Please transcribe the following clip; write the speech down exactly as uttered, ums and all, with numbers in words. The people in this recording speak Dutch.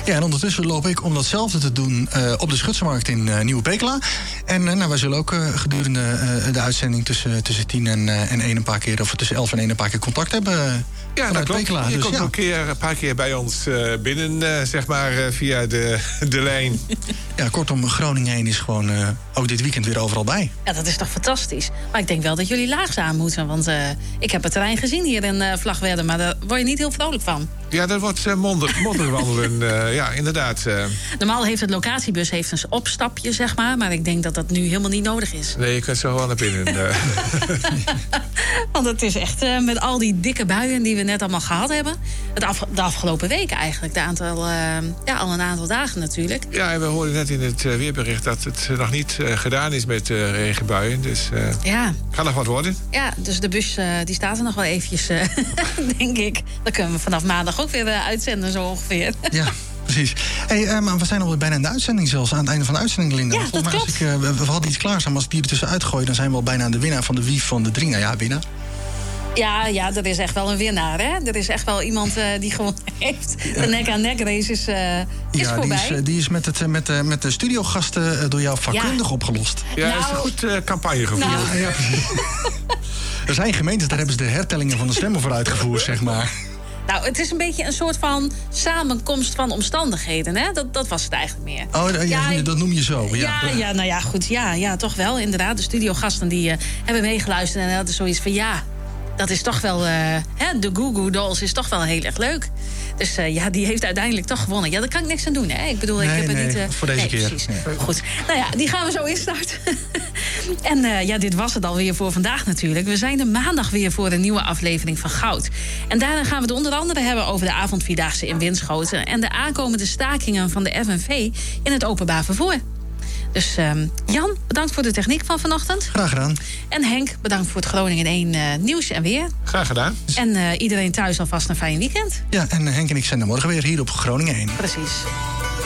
Ja, en ondertussen loop ik om datzelfde te doen uh, op de Schutsenmarkt in uh, Nieuwe Pekela. En uh, nou, wij zullen ook uh, gedurende uh, de uitzending tussen, tussen tien en, uh, en één een paar keer, of tussen elf en één een paar keer contact hebben. Uh, Ja, dat klopt. Pekela. Je Dus, komt ja. een, keer, een paar keer bij ons uh, binnen, uh, zeg maar, uh, via de, de lijn. Ja, kortom, Groningen één is gewoon uh, ook dit weekend weer overal bij. Ja, dat is toch fantastisch. Maar ik denk wel dat jullie laagzaam moeten. Want uh, ik heb het terrein gezien hier in uh, Vlagtwedde, maar daar word je niet heel vrolijk van. Ja, dat wordt uh, modderwandelen. uh, ja, inderdaad. Uh. Normaal heeft het locatiebus heeft een opstapje, zeg maar. Maar ik denk dat dat nu helemaal niet nodig is. Nee, je kunt zo gewoon naar binnen. Uh. Want het is echt uh, met al die dikke buien die we net allemaal gehad hebben. Het af, de afgelopen weken eigenlijk. De aantal, uh, ja, al een aantal dagen natuurlijk. Ja, en we hoorden net in het uh, weerbericht dat het nog niet uh, gedaan is met uh, regenbuien. Dus uh, ja. Kan nog wat worden. Ja, dus de bus uh, die staat er nog wel eventjes, uh, denk ik. Dan kunnen we vanaf maandag ook weer uh, uitzenden, zo ongeveer. Ja. Precies. Hey, uh, maar we zijn al bijna in de uitzending zelfs. Aan het einde van de uitzending, Linda. Ja, dat klopt. Als ik, uh, we, we hadden iets klaarstaan, maar als ik die er tussenuit gooi, dan zijn we al bijna aan de winnaar van de Wief van de drie. Nou ja, winnaar. Ja, ja, er is echt wel een winnaar, hè? Er is echt wel iemand uh, die gewoon heeft. De nek-aan-nek race is, uh, is ja, voorbij. Die is, die is met, het, met, de, met de studiogasten door jou vakkundig ja. opgelost. Ja, nou, dat is een goed uh, campagne gevoerd. Nou. Ja, ja, er zijn gemeentes, daar hebben ze de hertellingen van de stemmen voor uitgevoerd, zeg maar. Nou, het is een beetje een soort van samenkomst van omstandigheden, hè? Dat, dat was het eigenlijk meer. Oh, ja, ja, dat noem je zo, ja. Ja, ja, nou ja, goed, ja, ja, toch wel, inderdaad. De studiogasten die uh, hebben meegeluisterd en hadden zoiets van, ja, dat is toch wel, uh, hè, de Goo Goo Dolls is toch wel heel erg leuk. Dus uh, ja, die heeft uiteindelijk toch gewonnen. Ja, daar kan ik niks aan doen, hè? Ik bedoel, nee, ik heb nee, het niet... Uh, voor deze nee, keer. Precies. Nee. Goed. Nou ja, die gaan we zo instarten. En uh, ja, dit was het alweer voor vandaag natuurlijk. We zijn er maandag weer voor een nieuwe aflevering van Goud. En daarin gaan we het onder andere hebben over de avondvierdaagse in Winschoten en de aankomende stakingen van de F N V in het openbaar vervoer. Dus uh, Jan, bedankt voor de techniek van vanochtend. Graag gedaan. En Henk, bedankt voor het Groningen één uh, nieuws en weer. Graag gedaan. En uh, iedereen thuis alvast een fijn weekend. Ja, en Henk en ik zijn er morgen weer hier op Groningen één. Precies.